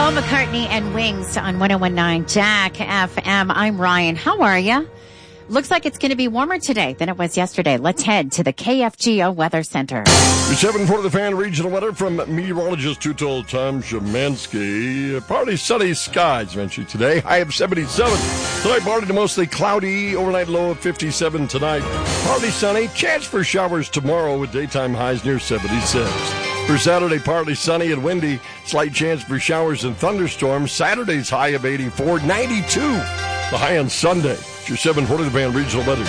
Paul McCartney and Wings on 101.9 Jack FM. I'm Ryan. How are you? Looks like it's going to be warmer today than it was yesterday. Let's head to the KFGO Weather Center. Your 7 The Fan regional weather from meteorologist Two-Toll Tom Szymanski. Partly sunny skies eventually today. High of 77. Tonight, partly to mostly cloudy. Overnight low of 57 tonight. Partly sunny. Chance for showers tomorrow with daytime highs near 76. For Saturday, partly sunny and windy. Slight chance for showers and thunderstorms. Saturday's high of 84. 92. The high on Sunday. It's your 740 The Fan regional weather.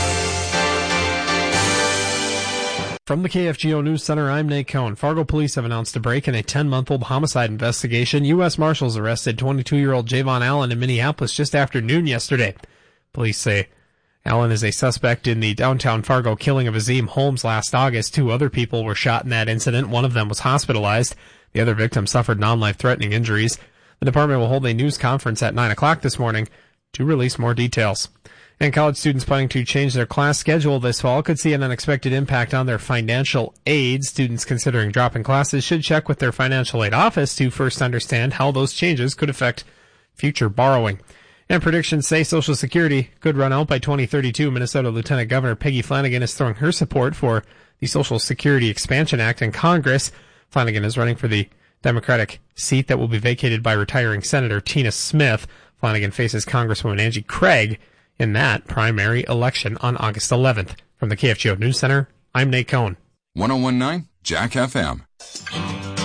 From the KFGO News Center, I'm Nate Cohn. Fargo police have announced a break in a 10-month-old homicide investigation. U.S. Marshals arrested 22-year-old Javon Allen in Minneapolis just after noon yesterday. Police say Allen is a suspect in the downtown Fargo killing of Azim Holmes last August. 2 other people were shot in that incident. One of them was hospitalized. The other victim suffered non-life-threatening injuries. The department will hold a news conference at 9 o'clock this morning to release more details. And college students planning to change their class schedule this fall could see an unexpected impact on their financial aid. Students considering dropping classes should check with their financial aid office to first understand how those changes could affect future borrowing. And predictions say Social Security could run out by 2032. Minnesota Lieutenant Governor Peggy Flanagan is throwing her support for the Social Security Expansion Act in Congress. Flanagan is running for the Democratic seat that will be vacated by retiring Senator Tina Smith. Flanagan faces Congresswoman Angie Craig in that primary election on August 11th. From the KFGO News Center, I'm Nate Cohn. 101.9 Jack FM.